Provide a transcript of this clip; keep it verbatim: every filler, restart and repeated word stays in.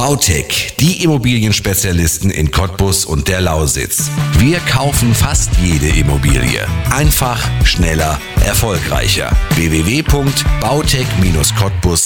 Bautec, die Immobilienspezialisten in Cottbus und der Lausitz. Wir kaufen fast jede Immobilie. Einfach, schneller, erfolgreicher. w w w punkt bautec Bindestrich cottbus